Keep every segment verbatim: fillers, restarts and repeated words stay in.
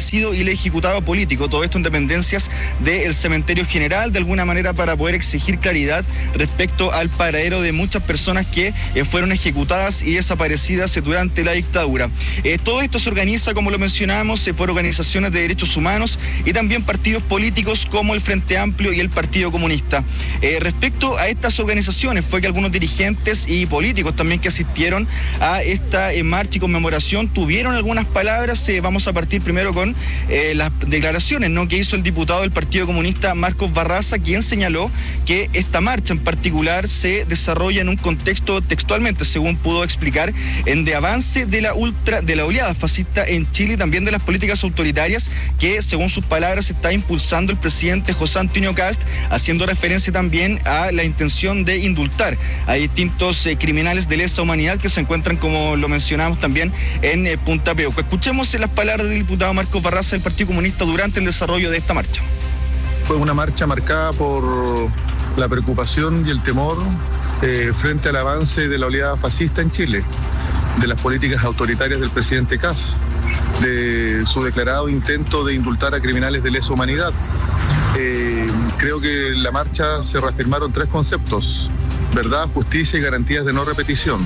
desaparecido y el ejecutado político, todo esto en dependencias del cementerio general, de alguna manera para poder exigir claridad respecto al paradero de muchas personas que eh, fueron ejecutadas y desaparecidas eh, durante la dictadura. Eh, todo esto se organiza, como lo mencionamos, eh, por organizaciones de derechos humanos y también partidos políticos como el Frente Amplio y el Partido Comunista. Eh, respecto a estas organizaciones, fue que algunos dirigentes y políticos también que asistieron a esta eh, marcha y conmemoración tuvieron algunas palabras. Eh, vamos a partir primero con eh, las declaraciones, ¿no?, que hizo el diputado del Partido Comunista, Marcos Barraza, quien señaló que esta marcha en particular se desarrolla en un contexto, textualmente, según pudo explicar, en de avance de la ultra, de la oleada fascista en Chile y también de las políticas autoritarias que, según sus palabras, está impulsando el presidente José Antonio Kast, haciendo referencia también a la intención de indultar a distintos eh, criminales de lesa humanidad que se encuentran, como lo mencionamos también, en eh, Punta Peuco. Escuchemos las palabras del diputado Marcos Barraza del Partido Comunista durante el desarrollo de esta marcha. Fue una marcha marcada por la preocupación y el temor eh, frente al avance de la oleada fascista en Chile, de las políticas autoritarias del presidente Kast, de su declarado intento de indultar a criminales de lesa humanidad. Eh, creo que en la marcha se reafirmaron tres conceptos: verdad, justicia y garantías de no repetición.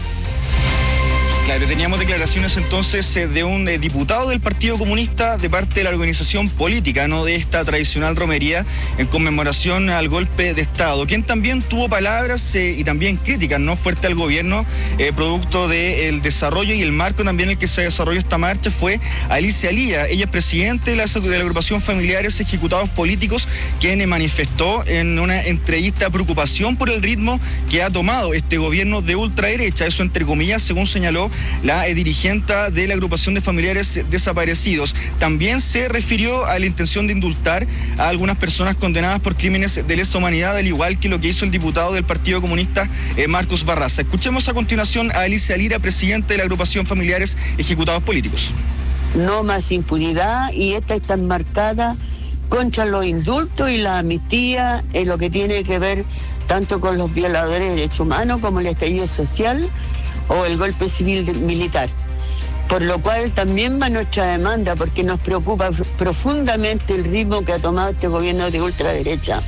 Claro, teníamos declaraciones entonces de un eh, diputado del Partido Comunista de parte de la organización política, no de esta tradicional romería en conmemoración al golpe de Estado, quien también tuvo palabras eh, y también críticas no fuerte al gobierno, eh, producto del desarrollo y el marco también en el que se desarrolló esta marcha, fue Alicia Lía. Ella es presidente de la, de la agrupación Familiares Ejecutados Políticos, quien eh, manifestó en una entrevista preocupación por el ritmo que ha tomado este gobierno de ultraderecha, eso entre comillas, según señaló la eh, dirigente de la agrupación de familiares desaparecidos. También se refirió a la intención de indultar a algunas personas condenadas por crímenes de lesa humanidad, al igual que lo que hizo el diputado del Partido Comunista, eh, Marcos Barraza. Escuchemos a continuación a Alicia Lira, presidente de la agrupación Familiares Ejecutados Políticos. No más impunidad, y esta está enmarcada contra los indultos y la amnistía en lo que tiene que ver tanto con los violadores de derechos humanos como el estallido social o el golpe civil militar. Por lo cual también va nuestra demanda, porque nos preocupa profundamente el ritmo que ha tomado este gobierno de ultraderecha.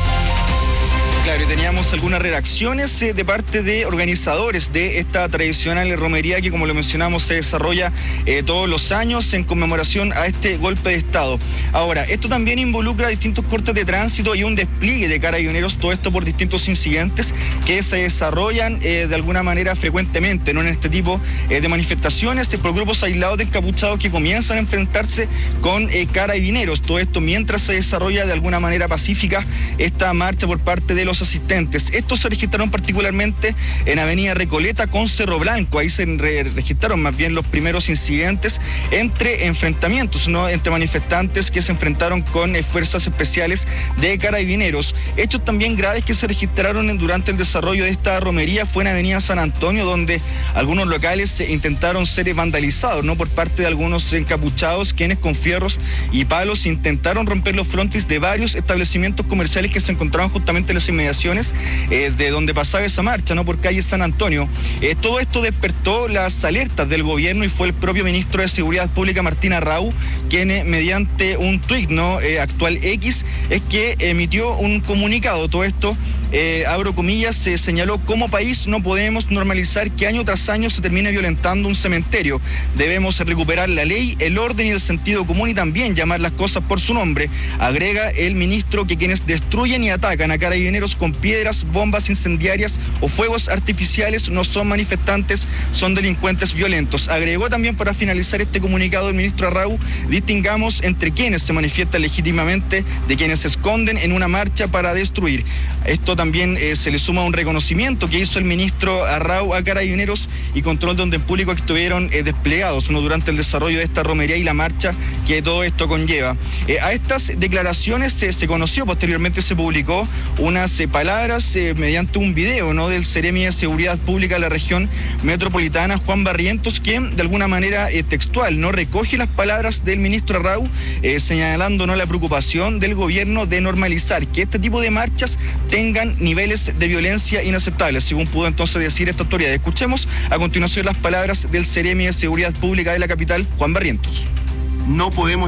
Claro, y teníamos algunas reacciones eh, de parte de organizadores de esta tradicional romería que, como lo mencionamos, se desarrolla eh, todos los años en conmemoración a este golpe de Estado. Ahora, esto también involucra distintos cortes de tránsito y un despliegue de carabineros, todo esto por distintos incidentes que se desarrollan eh, de alguna manera frecuentemente, ¿no?, en este tipo eh, de manifestaciones, eh, por grupos aislados de encapuchados que comienzan a enfrentarse con eh, carabineros. Todo esto mientras se desarrolla de alguna manera pacífica esta marcha por parte de los los asistentes. Estos se registraron particularmente en Avenida Recoleta con Cerro Blanco. Ahí se re registraron más bien los primeros incidentes entre enfrentamientos, ¿no?, entre manifestantes que se enfrentaron con eh, fuerzas especiales de carabineros. Hechos también graves que se registraron en, durante el desarrollo de esta romería fue en Avenida San Antonio, donde algunos locales eh, intentaron ser vandalizados, ¿no?, por parte de algunos encapuchados, quienes con fierros y palos intentaron romper los frontis de varios establecimientos comerciales que se encontraban justamente en las inmediaciones eh, de donde pasaba esa marcha, ¿no?, por calle San Antonio. Eh, todo esto despertó las alertas del gobierno y fue el propio ministro de Seguridad Pública, Martín Arrau, quien eh, mediante un tuit, ¿no?, eh, actual X, es que emitió un comunicado. Todo esto, eh, abro comillas, se señaló: como país no podemos normalizar que año tras año se termine violentando un cementerio. Debemos recuperar la ley, el orden y el sentido común y también llamar las cosas por su nombre. Agrega el ministro que quienes destruyen y atacan a carabineros con piedras, bombas incendiarias o fuegos artificiales no son manifestantes, son delincuentes violentos. Agregó también, para finalizar este comunicado del ministro Arrau: distingamos entre quienes se manifiestan legítimamente de quienes se esconden en una marcha para destruir. Esto también eh, se le suma un reconocimiento que hizo el ministro Arrau a carabineros y control de orden público que estuvieron eh, desplegados, ¿no?, durante el desarrollo de esta romería y la marcha que todo esto conlleva. Eh, a estas declaraciones eh, se conoció, posteriormente se publicó unas eh, palabras eh, mediante un video, ¿no?, del Seremi de Seguridad Pública de la región metropolitana, Juan Barrientos, quien de alguna manera eh, textual no recoge las palabras del ministro Arrau, eh, señalando, ¿no?, la preocupación del gobierno de normalizar que este tipo de marchas tengan niveles de violencia inaceptables, según pudo entonces decir esta autoridad. Escuchemos a continuación las palabras del Seremi de Seguridad Pública de la capital, Juan Barrientos. No podemos